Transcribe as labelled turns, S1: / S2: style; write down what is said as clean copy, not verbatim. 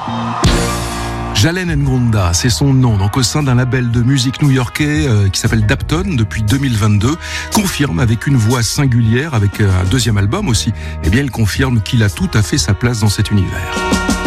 S1: Jalen Ngonda, c'est son nom, donc au sein d'un label de musique new-yorkais qui s'appelle Dapton depuis 2022, confirme avec une voix singulière, avec un deuxième album aussi, eh bien il confirme qu'il a tout à fait sa place dans cet univers.